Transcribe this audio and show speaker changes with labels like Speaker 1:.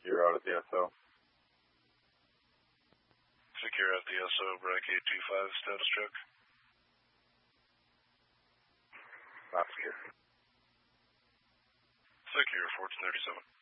Speaker 1: Secure out at the SO.
Speaker 2: Secure at the SO, Break 825, status check.
Speaker 1: Not secure.
Speaker 2: Secure 1437.